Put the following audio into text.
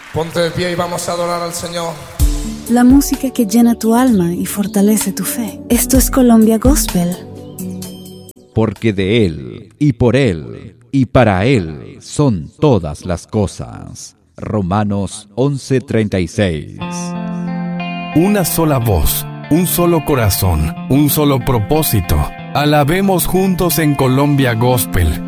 Ponte de pie y vamos a adorar al Señor. La música que llena tu alma y fortalece tu fe. Esto es Colombia Gospel. Porque de Él, y por Él, y para Él son todas las cosas. Romanos 11:36. Una sola voz, un solo corazón, un solo propósito. Alabemos juntos en Colombia Gospel.